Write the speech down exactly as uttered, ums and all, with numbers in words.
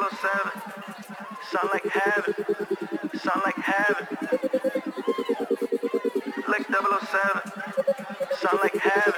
double oh seven, sound like heaven, sound like heaven. Like double oh seven, sound like heaven.